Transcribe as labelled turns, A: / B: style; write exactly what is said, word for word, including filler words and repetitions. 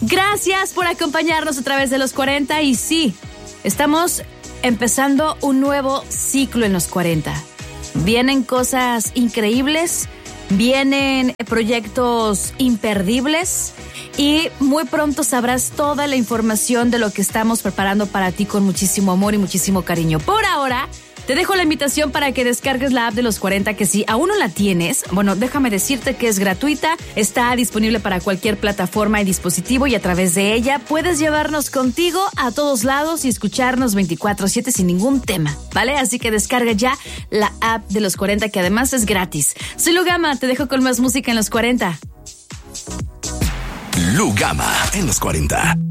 A: Gracias por acompañarnos a través de los cuarenta y sí, estamos empezando un nuevo ciclo en los cuarenta. Vienen cosas increíbles, vienen proyectos imperdibles y muy pronto sabrás toda la información de lo que estamos preparando para ti con muchísimo amor y muchísimo cariño. Por ahora, te dejo la invitación para que descargues la app de los cuarenta, que si aún no la tienes, bueno, déjame decirte que es gratuita, está disponible para cualquier plataforma y dispositivo y a través de ella puedes llevarnos contigo a todos lados y escucharnos veinticuatro siete sin ningún tema, ¿vale? Así que descarga ya la app de los cuarenta, que además es gratis. Soy Lu Gama, te dejo con más música en los cuarenta.
B: Lu Gama en los cuarenta.